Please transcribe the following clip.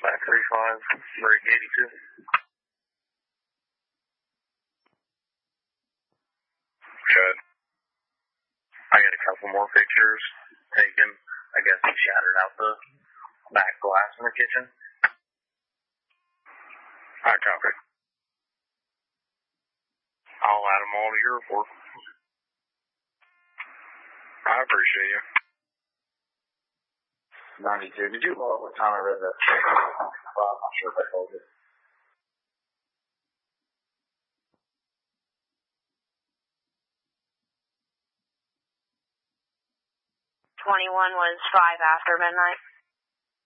Back 35, break 82. Good. I got a couple more pictures taken. I guess he shattered out the back glass in the kitchen. I copy. I'll add them all to your report. I appreciate you. 92. Did you know what time I read that? Well, I'm not sure if I told you. 21 was 5 after midnight.